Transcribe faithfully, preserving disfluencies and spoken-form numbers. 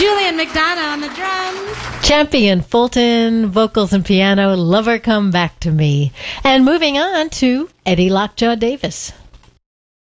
Julian McDonough on the drums. Champion Fulton, vocals and piano, Lover Come Back to Me. And moving on to Eddie Lockjaw Davis.